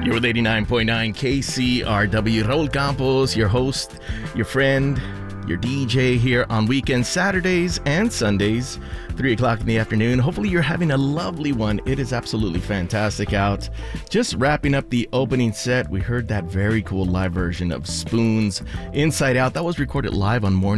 You're with 89.9 KCRW. Raul Campos, your host, your friend, your DJ here on weekends, Saturdays and Sundays, 3 o'clock in the afternoon. Hopefully you're having a lovely one. It is absolutely fantastic out. Just wrapping up the opening set, we heard that very cool live version of Spoons, Inside Out. That was recorded live on Morning